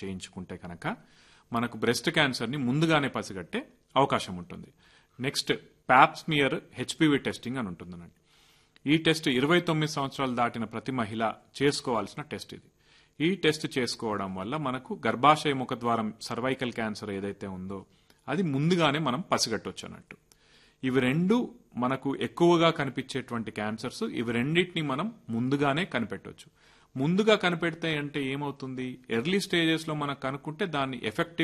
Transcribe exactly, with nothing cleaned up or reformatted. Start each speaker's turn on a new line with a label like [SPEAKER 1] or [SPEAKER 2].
[SPEAKER 1] చేయించుకుంటే కనుక మనకు బ్రెస్ట్ క్యాన్సర్ని ముందుగానే పసిగట్టే అవకాశం ఉంటుంది. నెక్స్ట్ ప్యాప్స్మియర్ హెచ్పివి టెస్టింగ్ అని ఉంటుందండి. ఈ టెస్ట్ ఇరవై తొమ్మిది సంవత్సరాలు దాటిన ప్రతి మహిళ చేసుకోవాల్సిన టెస్ట్ ఇది. ఈ టెస్ట్ చేసుకోవడం వల్ల మనకు గర్భాశయ ముఖద్వారం సర్వైకల్ క్యాన్సర్ ఏదైతే ఉందో అది ముందుగానే మనం పసిగట్టవచ్చు అన్నట్టు. ఇవి రెండు మనకు ఎక్కువగా కనిపించేటువంటి క్యాన్సర్స్. ఇవి రెండింటిని మనం ముందుగానే కనిపెట్టవచ్చు. ముందుగా కనిపెడితే అంటే ఏమవుతుంది, ఎర్లీ స్టేజెస్ లో మనం కనుక్కుంటే దాన్ని ఎఫెక్టివ్